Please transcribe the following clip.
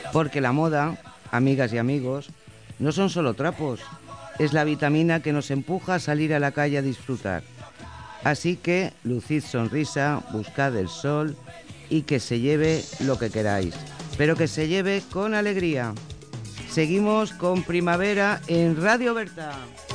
Porque la moda, amigas y amigos, no son solo trapos, es la vitamina que nos empuja a salir a la calle a disfrutar. Así que lucid sonrisa, buscad el sol y que se lleve lo que queráis, pero que se lleve con alegría. Seguimos con Primavera en Radio Berta.